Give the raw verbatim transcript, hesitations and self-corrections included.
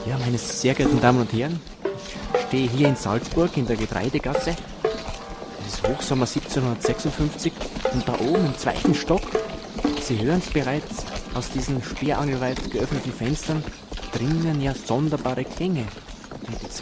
Ja, meine sehr geehrten Damen und Herren, ich stehe hier in Salzburg in der Getreidegasse. Es ist Hochsommer siebzehnhundertsechsundfünfzig und da oben im zweiten Stock, Sie hören es bereits aus diesen speerangelweit geöffneten Fenstern, drinnen ja sonderbare Klänge. Und jetzt